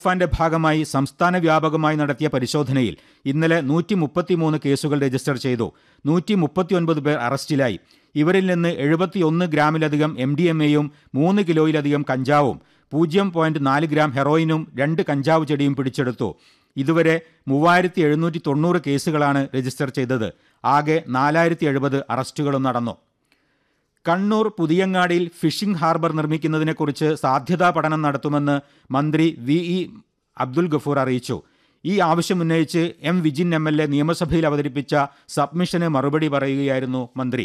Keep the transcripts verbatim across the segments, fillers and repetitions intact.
ഫാന്റെ ഭാഗമായി സംസ്ഥാന വ്യാപകമായി നടത്തിയ പരിശോധനയിൽ ഇന്നലെ നൂറ്റി മുപ്പത്തിമൂന്ന് കേസുകൾ രജിസ്റ്റർ ചെയ്തു. നൂറ്റി മുപ്പത്തിയൊൻപത് പേർ അറസ്റ്റിലായി. ഇവരിൽ നിന്ന് എഴുപത്തിയൊന്ന് ഗ്രാമിലധികം എം ഡി എം എയും മൂന്ന് കിലോയിലധികം കഞ്ചാവും പൂജ്യം പോയിന്റ് നാല് ഗ്രാം ഹെറോയിനും രണ്ട് കഞ്ചാവ് ചെടിയും പിടിച്ചെടുത്തു. ഇതുവരെ മൂവായിരത്തി എഴുന്നൂറ്റി തൊണ്ണൂറ് കേസുകളാണ് രജിസ്റ്റർ ചെയ്തത്. ആകെ നാലായിരത്തി എഴുപത് അറസ്റ്റുകളും നടന്നു. കണ്ണൂർ പുതിയങ്ങാടിയിൽ ഫിഷിംഗ് ഹാർബർ നിർമ്മിക്കുന്നതിനെക്കുറിച്ച് സാധ്യതാ പഠനം നടത്തുമെന്ന് മന്ത്രി വി ഇ അബ്ദുൽ ഗഫൂർ അറിയിച്ചു. ഈ ആവശ്യമുന്നയിച്ച് M Vijin M L A നിയമസഭയിൽ അവതരിപ്പിച്ച സബ്മിഷന് മറുപടി പറയുകയായിരുന്നു മന്ത്രി.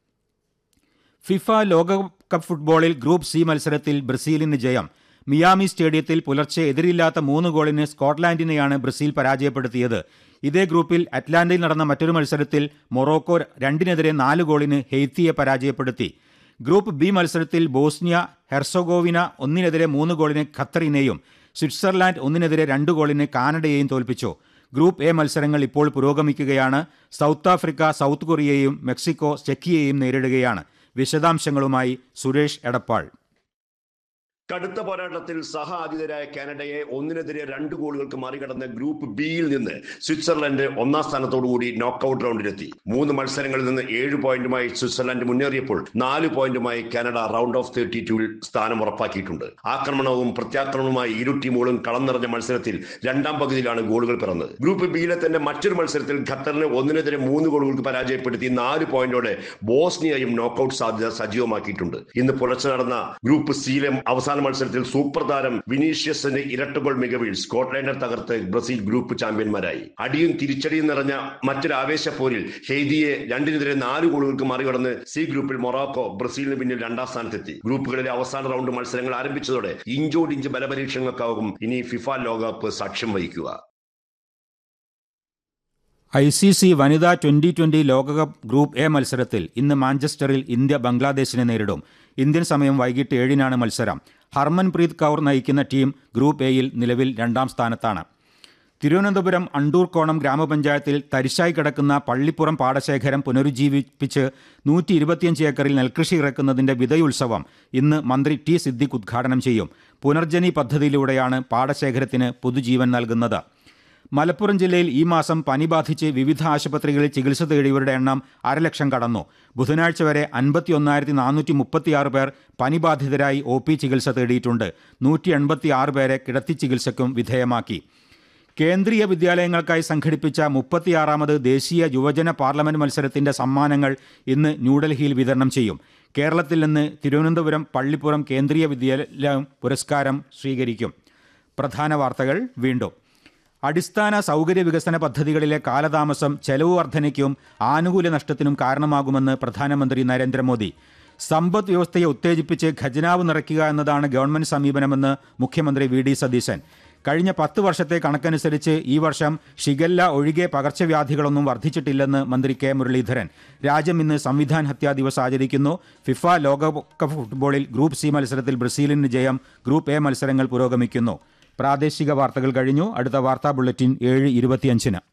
ഫിഫ ലോകകപ്പ് ഫുട്ബോളിൽ ഗ്രൂപ്പ് സി മത്സരത്തിൽ ബ്രസീലിന് ജയം. മിയാമി സ്റ്റേഡിയത്തിൽ പുലർച്ചെ എതിരില്ലാത്ത മൂന്ന് ഗോളിന് സ്കോട്ട്ലാൻഡിനെയാണ് ബ്രസീൽ പരാജയപ്പെടുത്തിയത്. ഇതേ ഗ്രൂപ്പിൽ അറ്റ്ലാന്റയിൽ നടന്ന മറ്റൊരു മത്സരത്തിൽ മൊറോക്കോ രണ്ടിനെതിരെ നാല് ഗോളിന് ഹെയ്ത്തിയെ പരാജയപ്പെടുത്തി. ഗ്രൂപ്പ് ബി മത്സരത്തിൽ ബോസ്നിയ ഹെർസഗോവിന ഒന്നിനെതിരെ മൂന്ന് ഗോളിന് ഖത്തറിനെയും സ്വിറ്റ്സർലാൻഡ് ഒന്നിനെതിരെ രണ്ട് ഗോളിന് കാനഡയെയും തോൽപ്പിച്ചു. ഗ്രൂപ്പ് എ മത്സരങ്ങൾ ഇപ്പോൾ പുരോഗമിക്കുകയാണ്. സൗത്ത് ആഫ്രിക്ക സൗത്ത് കൊറിയയെയും മെക്സിക്കോ ചെക്കിയെയും നേരിടുകയാണ്. വിശദാംശങ്ങളുമായി സുരേഷ് എടപ്പാൾ. കടുത്ത പോരാട്ടത്തിൽ സഹ ആതിഥേയരായ കാനഡയെ ഒന്നിനെതിരെ രണ്ട് ഗോളുകൾക്ക് മറികടന്ന് ഗ്രൂപ്പ് ബിയിൽ നിന്ന് സ്വിറ്റ്സർലൻഡ് ഒന്നാം സ്ഥാനത്തോടുകൂടി നോക്കൌട്ട് റൗണ്ടിലെത്തി. മൂന്ന് മത്സരങ്ങളിൽ നിന്ന് ഏഴ് പോയിന്റുമായി സ്വിറ്റ്സർലൻഡ് മുന്നേറിയപ്പോൾ നാല് പോയിന്റുമായി കാനഡ റൗണ്ട് ഓഫ് തേർട്ടി ടൂവിൽ സ്ഥാനം ഉറപ്പാക്കിയിട്ടുണ്ട്. ആക്രമണവും പ്രത്യാക്രമണവുമായി ഇരു ടീമുകളും കളം നിറഞ്ഞ മത്സരത്തിൽ രണ്ടാം പകുതിയിലാണ് ഗോളുകൾ പിറന്നത്. ഗ്രൂപ്പ് ബിയിലെ തന്നെ മറ്റൊരു മത്സരത്തിൽ ഖത്തറിനെ ഒന്നിനെതിരെ മൂന്ന് ഗോളുകൾക്ക് പരാജയപ്പെടുത്തി നാല് പോയിന്റോടെ ബോസ്നിയയും നോക്കൌട്ട് സാധ്യത സജീവമാക്കിയിട്ടുണ്ട്. ഇന്ന് പുലർച്ചെ നടന്ന ഗ്രൂപ്പ് സിയിലെ അവസാന മത്സരത്തിൽ സൂപ്പർ താരം വിനീഷ്യസിന്റെ ഇരട്ട ഗോൾ മികവിൽ സ്കോട്ട്ലാൻഡ് തകർത്ത് ബ്രസീൽ ഗ്രൂപ്പ് ചാമ്പ്യന്മാരായി. അടിയും തിരിച്ചടിയും നിറഞ്ഞ മറ്റൊരു ആവേശപ്പോരിൽ ഹെയ്തിയെ രണ്ടിനെതിരെ നാല് ഗോളുകൾക്ക് മറികടന്ന് സി ഗ്രൂപ്പിൽ മൊറോക്കോ ബ്രസീലിന് പിന്നിൽ രണ്ടാം സ്ഥാനത്തെത്തി. ഗ്രൂപ്പുകളിലെ അവസാന റൗണ്ട് മത്സരങ്ങൾ ആരംഭിച്ചതോടെ ഇഞ്ചോടിഞ്ച് ബലപരീക്ഷണങ്ങൾക്കാവും ഇനി ഫിഫ ലോകകപ്പ് സാക്ഷ്യം വഹിക്കുക. ഐ സി സി വനിതാ ട്വന്റി ട്വന്റി ലോകകപ്പ് ഗ്രൂപ്പ് എ മത്സരത്തിൽ ഇന്ന് മാഞ്ചസ്റ്ററിൽ ഇന്ത്യ ബംഗ്ലാദേശിനെ നേരിടും. ഇന്ത്യൻ സമയം വൈകിട്ട് ഏഴിനാണ് മത്സരം. ഹർമൻപ്രീത് കൗർ നയിക്കുന്ന ടീം ഗ്രൂപ്പ് എയിൽ നിലവിൽ രണ്ടാം സ്ഥാനത്താണ്. തിരുവനന്തപുരം അണ്ടൂർക്കോണം ഗ്രാമപഞ്ചായത്തിൽ തരിശായി കിടക്കുന്ന പള്ളിപ്പുറം പാടശേഖരം പുനരുജ്ജീവിപ്പിച്ച് നൂറ്റി ഇരുപത്തിയഞ്ച് ഏക്കറിൽ നെൽകൃഷി ഇറക്കുന്നതിന്റെ വിതയുത്സവം ഇന്ന് മന്ത്രി ടി സിദ്ദിഖ് ഉദ്ഘാടനം ചെയ്യും. പുനർജനി പദ്ധതിയിലൂടെയാണ് പാടശേഖരത്തിന് പുതുജീവൻ നൽകുന്നത്. മലപ്പുറം ജില്ലയിൽ ഈ മാസം പനി ബാധിച്ച് വിവിധ ആശുപത്രികളിൽ ചികിത്സ തേടിയവരുടെ എണ്ണം അരലക്ഷം കടന്നു. ബുധനാഴ്ച വരെ അൻപത്തി ഒന്നായിരത്തി നാനൂറ്റി മുപ്പത്തിയാറ് പേർ പനി ബാധിതരായി ഒ പി ചികിത്സ തേടിയിട്ടുണ്ട്. നൂറ്റി എൺപത്തി ആറ് പേരെ കിടത്തി ചികിത്സയ്ക്കും വിധേയമാക്കി. കേന്ദ്രീയ വിദ്യാലയങ്ങൾക്കായി സംഘടിപ്പിച്ച മുപ്പത്തിയാറാമത് ദേശീയ യുവജന പാർലമെന്റ് മത്സരത്തിന്റെ സമ്മാനങ്ങൾ ഇന്ന് ന്യൂഡൽഹിയിൽ വിതരണം ചെയ്യും. കേരളത്തിൽ നിന്ന് തിരുവനന്തപുരം പള്ളിപ്പുറം കേന്ദ്രീയ വിദ്യാലയം പുരസ്കാരം സ്വീകരിക്കും. പ്രധാന വാർത്തകൾ വീണ്ടും. അടിസ്ഥാന സൗകര്യ വികസന പദ്ധതികളിലെ കാലതാമസം ചെലവ് വർധനയ്ക്കും ആനുകൂല്യ നഷ്ടത്തിനും കാരണമാകുമെന്ന് പ്രധാനമന്ത്രി നരേന്ദ്രമോദി. സമ്പദ് വ്യവസ്ഥയെ ഉത്തേജിപ്പിച്ച് ഖജനാവ് നിറയ്ക്കുക എന്നതാണ് ഗവൺമെന്റ് സമീപനമെന്ന് മുഖ്യമന്ത്രി വി ഡി സതീശൻ. കഴിഞ്ഞ പത്ത് വർഷത്തെ കണക്കനുസരിച്ച് ഈ വർഷം ഷിഗല്ല ഒഴികെ പകർച്ചവ്യാധികളൊന്നും വർദ്ധിച്ചിട്ടില്ലെന്ന് മന്ത്രി കെ മുരളീധരൻ. രാജ്യം ഇന്ന് സംവിധാൻ ഹത്യാ ദിവസം ആചരിക്കുന്നു. ഫിഫ ലോകകപ്പ് ഫുട്ബോളിൽ ഗ്രൂപ്പ് സി മത്സരത്തിൽ ബ്രസീലിന് ജയം. ഗ്രൂപ്പ് എ മത്സരങ്ങൾ പുരോഗമിക്കുന്നു. പ്രാദേശിക വാർത്തകൾ കഴിഞ്ഞു. അടുത്ത വാർത്താ ബുള്ളറ്റിൻ ഏഴ് ഇരുപത്തിയഞ്ചിന്.